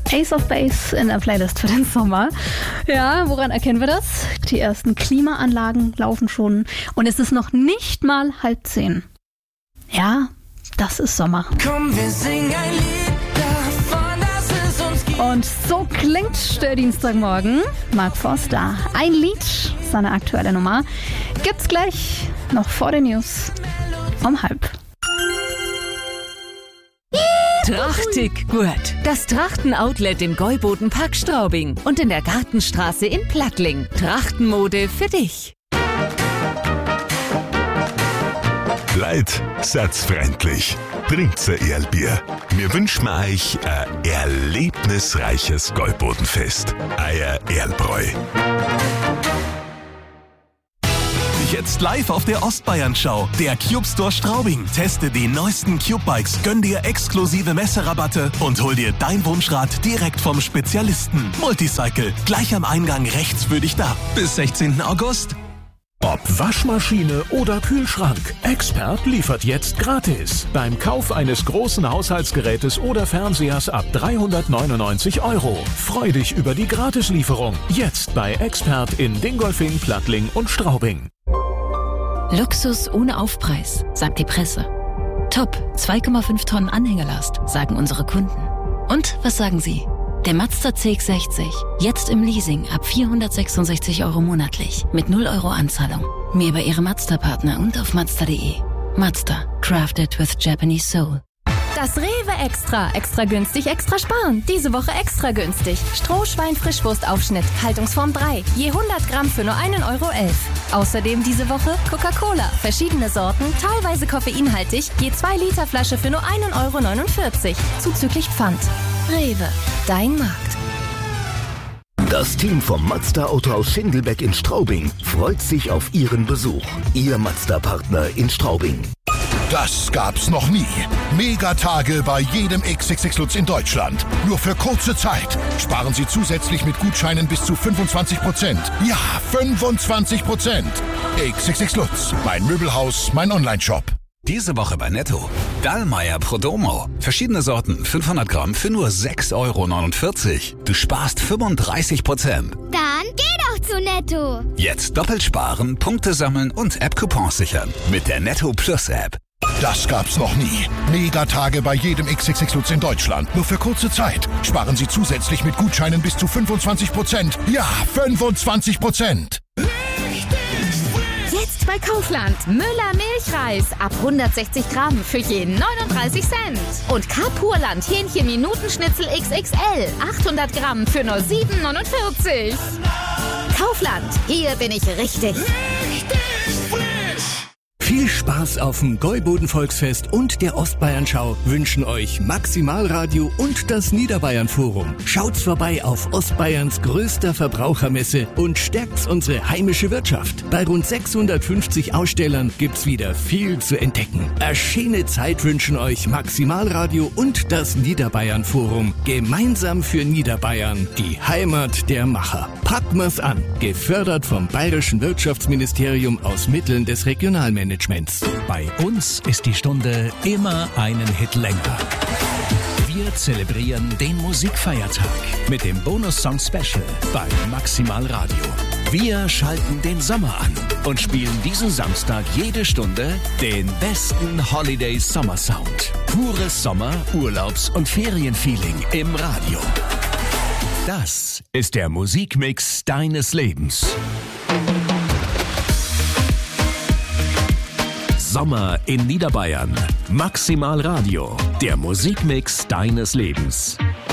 Ace of Base in der Playlist für den Sommer. Ja, woran erkennen wir das? Die ersten Klimaanlagen laufen schon und es ist noch nicht mal 9:30. Ja, das ist Sommer. Komm, wir singen ein Lied davon, dass es uns gibt. Und so klingt der Dienstagmorgen. Mark Forster. Ein Lied, seine aktuelle Nummer, gibt's gleich noch vor den News um 12:30. Trachtig gut. Das Trachten-Outlet im Gäubodenpark Straubing und in der Gartenstraße in Plattling. Trachtenmode für dich. Leid, seid's freundlich. Trinkt's ein Erlbier. Wir wünschen euch ein erlebnisreiches Gäubodenfest. Euer Erlbräu. Jetzt live auf der Ostbayern-Schau. Der Cube Store Straubing. Teste die neuesten Cube-Bikes, gönn dir exklusive Messerabatte und hol dir dein Wunschrad direkt vom Spezialisten. Multicycle, gleich am Eingang rechts für dich da. Bis 16. August. Ob Waschmaschine oder Kühlschrank, Expert liefert jetzt gratis. Beim Kauf eines großen Haushaltsgerätes oder Fernsehers ab 399 €. Freu dich über die Gratislieferung. Jetzt bei Expert in Dingolfing, Plattling und Straubing. Luxus ohne Aufpreis, sagt die Presse. Top, 2,5 Tonnen Anhängerlast, sagen unsere Kunden. Und was sagen Sie? Der Mazda CX-60, jetzt im Leasing ab 466 € monatlich, mit 0 € Anzahlung. Mehr bei Ihrem Mazda-Partner und auf Mazda.de. Mazda, crafted with Japanese soul. Das Rewe Extra. Extra günstig, extra sparen. Diese Woche extra günstig. Strohschwein-Frischwurstaufschnitt, Haltungsform 3. Je 100 Gramm für nur 1,11 €. Außerdem diese Woche Coca-Cola. Verschiedene Sorten, teilweise koffeinhaltig. Je 2 Liter Flasche für nur 1,49 €. Zuzüglich Pfand. Rewe. Dein Markt. Das Team vom Mazda Autohaus Schindelbeck in Straubing freut sich auf Ihren Besuch. Ihr Mazda-Partner in Straubing. Das gab's noch nie. Megatage bei jedem XXX Lutz in Deutschland. Nur für kurze Zeit. Sparen Sie zusätzlich mit Gutscheinen bis zu 25%. Ja, 25%. XXX Lutz. Mein Möbelhaus, mein Onlineshop. Diese Woche bei Netto. Dallmayr Prodomo. Verschiedene Sorten, 500 Gramm für nur 6,49 €. Du sparst 35%. Dann geh doch zu Netto. Jetzt doppelt sparen, Punkte sammeln und App-Coupons sichern. Mit der Netto Plus App. Das gab's noch nie. Megatage bei jedem XXX Lutz in Deutschland. Nur für kurze Zeit. Sparen Sie zusätzlich mit Gutscheinen bis zu 25%. Ja, 25%. Jetzt bei Kaufland. Müller Milchreis ab 160 Gramm für je 39 Cent. Und Carpurland Hähnchen-Minutenschnitzel XXL 800 Gramm für nur 7,49 €. Kaufland, hier bin ich richtig. Viel Spaß auf dem Gäuboden-Volksfest und der Ostbayern-Schau wünschen euch Maximalradio und das Niederbayern-Forum. Schaut's vorbei auf Ostbayerns größter Verbrauchermesse und stärkt's unsere heimische Wirtschaft. Bei rund 650 Ausstellern gibt's wieder viel zu entdecken. Eine schöne Zeit wünschen euch Maximalradio und das Niederbayern-Forum. Gemeinsam für Niederbayern, die Heimat der Macher. Packen wir's an. Gefördert vom Bayerischen Wirtschaftsministerium aus Mitteln des Regionalmanagements. Bei uns ist die Stunde immer einen Hit länger. Wir zelebrieren den Musikfeiertag mit dem Bonus-Song-Special bei Maximal Radio. Wir schalten den Sommer an und spielen diesen Samstag jede Stunde den besten Holiday-Sommer-Sound. Pures Sommer-, Urlaubs- und Ferienfeeling im Radio. Das ist der Musikmix deines Lebens. Sommer in Niederbayern. Maximal Radio. Der Musikmix deines Lebens.